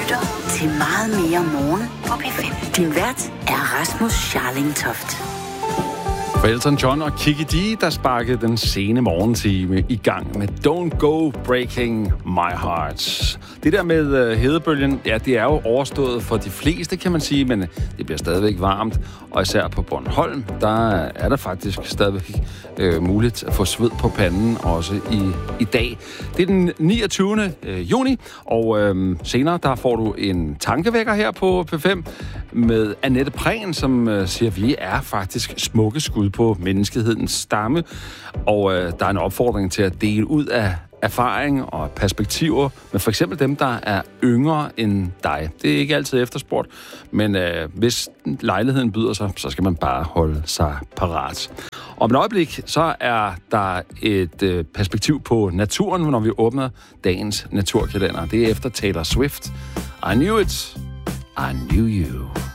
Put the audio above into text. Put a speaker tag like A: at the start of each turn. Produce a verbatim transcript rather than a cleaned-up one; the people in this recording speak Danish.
A: lytter til Meget Mere Morgen på P fem. Din vært er Rasmus Scharling Toft.
B: For Elton John og Kiki D, der sparkede den sene morgentime i gang med Don't Go Breaking My Heart. Det der med uh, hedebølgen, ja, det er jo overstået for de fleste, kan man sige, men det bliver stadigvæk varmt. Og især på Bornholm, der er der faktisk stadigvæk uh, muligt at få sved på panden også i, i dag. Det er den niogtyvende juni, og uh, senere der får du en tankevækker her på P fem med Annette Prehn, som uh, siger, at vi er faktisk smukke skud på menneskehedens stamme, og øh, der er en opfordring til at dele ud af erfaring og perspektiver med for eksempel dem, der er yngre end dig. Det er ikke altid efterspurgt, men øh, hvis lejligheden byder sig, så skal man bare holde sig parat. Om et øjeblik, så er der et øh, perspektiv på naturen, når vi åbner dagens naturkalender. Det er efter Taylor Swift. I knew it. I knew you.